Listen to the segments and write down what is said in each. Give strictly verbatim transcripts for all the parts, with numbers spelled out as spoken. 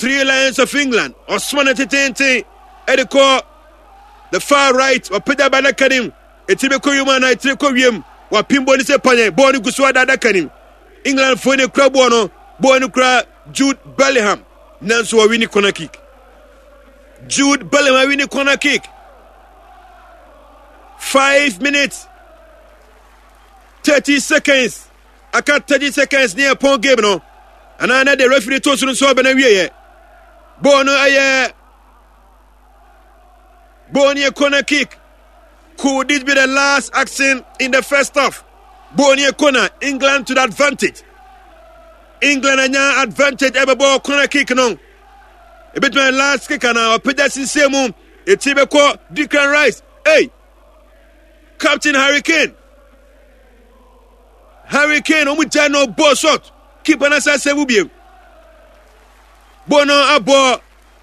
Three Lions of England. Osman Titente. Ediko. The far right. Wapida Badakanim. Etibeko Yumana. Etibeko Yum. Wapimbo Nise Panye. Boni Guswada Dakanim. England for the crab one. Boni Kra. Jude Bellingham. Nansu wa winning corner kick. Jude Bellingham winning corner kick. Five minutes. Thirty seconds. I got thirty seconds near upon game no. And I know the referee told us so ben awie. Bono aye. Boni a corner kick. Could this be the last action in the first half? Boni a corner. England to the advantage. England anya advantage ever ball corner kick no. A bit my last kick now. Peterson same. It's even called Declan Rice. Hey. Captain Harry Kane. Harry Kane, omu jano ball shot. Keep an asa se wubi. Bono abo.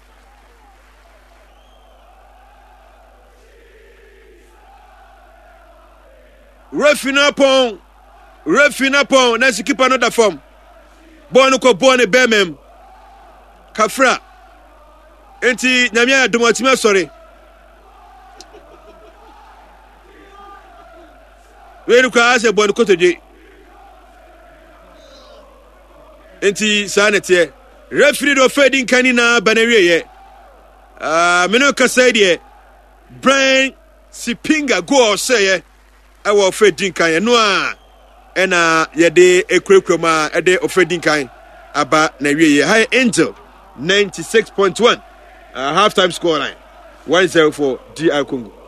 Refina upon. Refina upon. Nancy keep another form. Bono ko bone bemem. Kafra. Enti nyamia domotima sorry. We look at a bono kotoje. Enti sanete referee do fading kanina banawie ye ah meno kasa de Brian Sipinga go say I will fading kan no a ena ye de ekrekroma e de ofading kan aba na wie ye High Angel ninety-six point one uh, half time score line one zero for D R Congo.